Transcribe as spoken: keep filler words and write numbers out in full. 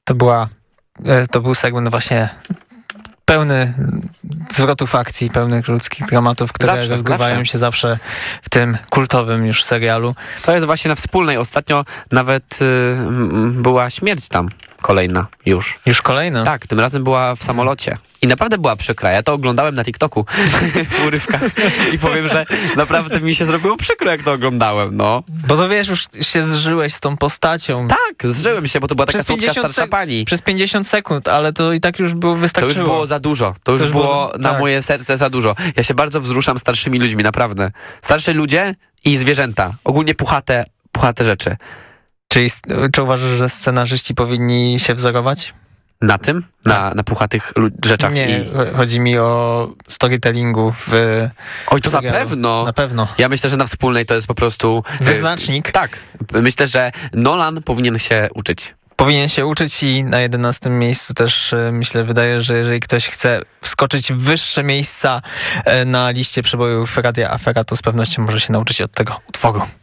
To była, to był segment właśnie pełny zwrotów akcji, pełnych ludzkich dramatów, które Zawsze, rozgrywają zawsze. się zawsze w tym kultowym już serialu. To jest właśnie na Wspólnej. Ostatnio nawet y, m, była śmierć tam kolejna już. Już kolejny. Tak, tym razem była w samolocie. I naprawdę była przykra. Ja to oglądałem na TikToku w urywkach i powiem, że naprawdę mi się zrobiło przykro, jak to oglądałem, no. Bo to wiesz, już się zżyłeś z tą postacią. Tak, zżyłem się, bo to była taka Przez słodka pięćdziesiąt starsza sek- pani. Przez pięćdziesiąt sekund, ale to i tak już było To wystarczyło. już było za dużo. To już, już było, było za- na tak. moje serce za dużo. Ja się bardzo wzruszam starszymi ludźmi, naprawdę. Starsi ludzie i zwierzęta. Ogólnie puchate, puchate rzeczy. Czyli czy uważasz, że scenarzyści powinni się wzorować? Na tym? Na, na puchatych lu- rzeczach. Nie, I... cho- chodzi mi o storytellingu w Oj, to na serialu. pewno. Na pewno. Ja myślę, że na Wspólnej to jest po prostu... e, Wyznacznik. Tak. Myślę, że Nolan powinien się uczyć. Powinien się uczyć i na jedenastym miejscu też e, myślę, wydaje, że jeżeli ktoś chce wskoczyć w wyższe miejsca e, na liście przebojów Radia Afera, to z pewnością może się nauczyć od tego utworu.